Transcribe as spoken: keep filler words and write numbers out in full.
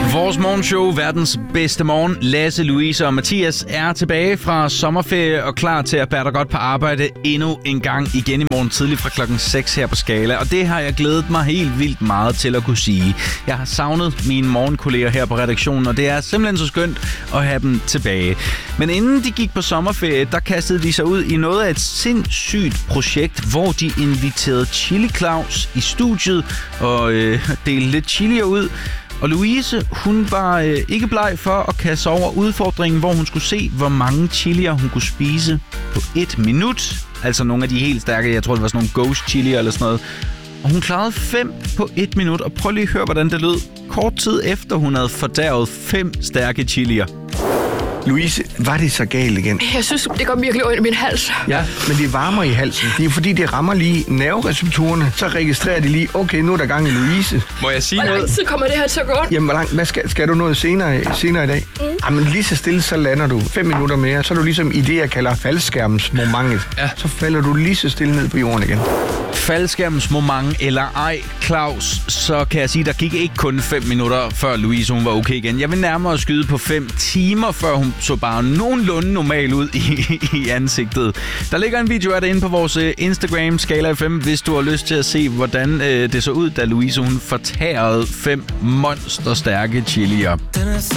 Vores morgenshow, verdens bedste morgen. Lasse, Louise og Mathias er tilbage fra sommerferie og klar til at bære dig godt på arbejde endnu en gang igen i morgen tidlig fra klokken seks her på Skala. Og det har jeg glædet mig helt vildt meget til at kunne sige. Jeg har savnet mine morgenkolleger her på redaktionen, og det er simpelthen så skønt at have dem tilbage. Men inden de gik på sommerferie, der kastede de sig ud i noget af et sindssygt projekt, hvor de inviterede Chili Claus i studiet og øh, delte lidt chilier ud. Og Louise, hun var øh, ikke bleg for at kaste over udfordringen, hvor hun skulle se, hvor mange chilier hun kunne spise på et minut. Altså nogle af de helt stærke, jeg tror det var sådan nogle ghost chilier eller sådan noget. Og hun klarede fem på et minut, og prøv lige at høre, hvordan det lød kort tid efter, hun havde fordærvet fem stærke chilier. Louise, var det så galt igen? Jeg synes, det går virkelig ondt i min hals. Ja, men det varmer i halsen. Det er fordi, det rammer lige nervereceptorerne. Så registrerer de lige, okay, nu er der gang i Louise. Må jeg sige Hvor noget? lang tid kommer det her til at gå ondt? Jamen, hvor lang, hvad skal, skal du noget senere, senere i dag? Mm. Jamen, lige så stille, så lander du fem minutter mere. Så er du ligesom i det, jeg kalder faldskærmsmomentet. Ja. Så falder du lige så stille ned på jorden igen. Faldskærmsmoment eller ej, Claus, så kan jeg sige, der gik ikke kun fem minutter, før Louise hun var okay igen. Jeg vil nærmere skyde på fem timer, før hun så bare nogenlunde normal ud i, i ansigtet. Der ligger en video af det inde på vores Instagram, Skala F M, hvis du har lyst til at se, hvordan øh, det så ud, da Louise hun fortærede fem monsterstærke chilier.